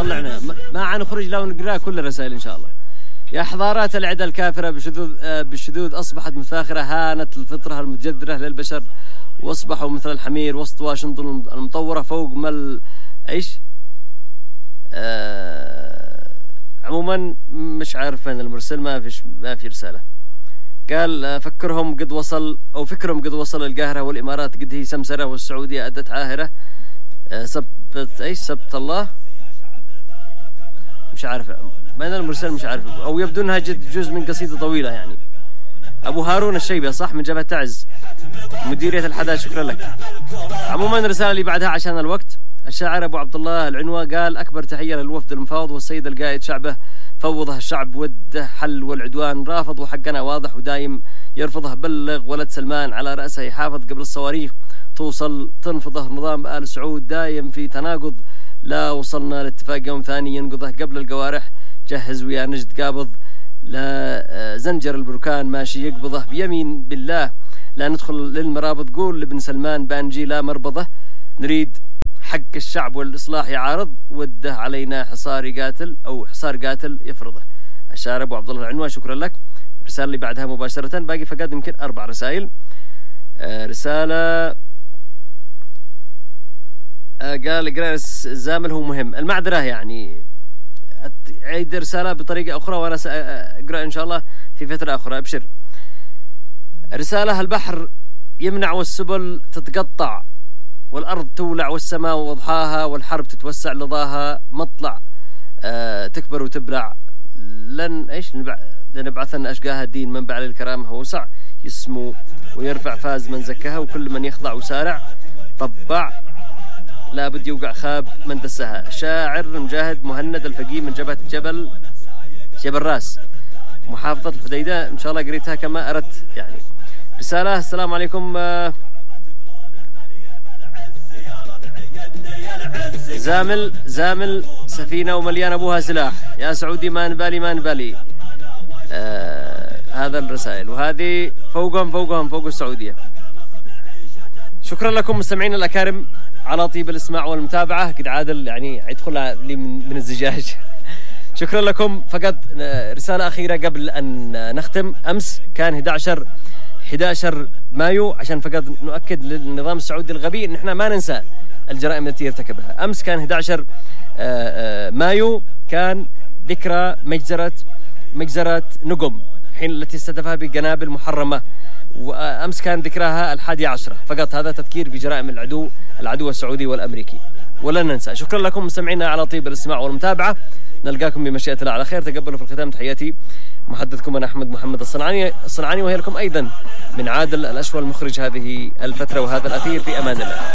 طلعنا ما عنخرج لو نقرأ كل الرسائل إن شاء الله. يا حضارات العدا الكافرة بالشذوذ أصبحت مفاخرة، هانت الفطرة المتجذرة للبشر وأصبحوا مثل الحمير وسط واشنطن المطورة فوق مل إيش. عموما مش عارف وين المرسل، ما في رسالة. قال فكرهم قد وصل القاهرة والإمارات قد هي سمسرة والسعودية أدت عاهرة. سبت الله مش عارف من المرسل، مش عارف، أو يبدو أنها جزء من قصيدة طويلة يعني. أبو هارون الشيبي صح من جبهة تعز مديرية الحدث، شكرا لك. عموما الرسالة اللي بعدها عشان الوقت. الشاعر أبو عبد الله العنوة قال أكبر تحية للوفد المفاوض والسيد القائد شعبه فوضه الشعب وده حل والعدوان رافض وحقنا واضح ودايم يرفضه. بلغ ولد سلمان على رأسه يحافظ قبل الصواريخ توصل تنفضه. نظام آل سعود دايم في تناقض، لا وصلنا لاتفاق يوم ثاني ينقضه قبل القوارح. جهز ويا نجد قابض، لا زنجر البركان ماشي يقبضه بيمين بالله. لا ندخل للمرابض قول لابن سلمان بانجي لا مربضه. نريد حق الشعب والإصلاح يعارض وده علينا حصار قاتل يفرضه. الشاعر أبو عبد الله العنوة شكرا لك. الرسالة اللي بعدها مباشرة باقي فقط يمكن 4 رسائل. رسالة قال اقرأ الزامل هو مهم، المعذرة يعني عيد رسالة بطريقة أخرى وأنا سأقرأ إن شاء الله في فترة أخرى. أبشر. رسالة البحر يمنع والسبل تتقطع والأرض تولع والسماء وضحاها والحرب تتوسع لظاها مطلع تكبر وتبلع. لنبعثن أشقاها الدين منبع للكرامة ووسع يسمو ويرفع فاز من زكاها وكل من يخضع وسارع طبع لابد يوقع خاب من دسها. شاعر مجاهد مهند الفقيه من جبهة جبل راس محافظة الحديدة، إن شاء الله قريتها كما أردت يعني. رسالة السلام عليكم. زامل سفينة ومليان أبوها سلاح يا سعودي ما نبالي. هذا الرسائل وهذه فوقهم فوق السعودية. شكرا لكم مستمعين الأكارم على طيب الإسماع والمتابعة. قد عادل يعني يدخل لي من الزجاج. شكرا لكم. فقط رسالة أخيرة قبل أن نختم. أمس كان 11 مايو عشان فقط نؤكد للنظام السعودي الغبي إن إحنا ما ننسى الجرائم التي ارتكبها. أمس كان 11 مايو كان ذكرى مجزرة نقم حين التي استهدفها بقنابل محرمة، وأمس كان ذكراها 11. فقط هذا تذكير بجرائم العدو السعودي والأمريكي ولن ننسى. شكرا لكم مستمعينا على طيب الاستماع والمتابعة. نلقاكم بمشيئة الله على خير. تقبلوا في الختام تحياتي محدثكم أنا أحمد محمد الصنعاني وهي لكم أيضا من عادل الأشوى المخرج هذه الفترة وهذا الأثير. في أمان الله.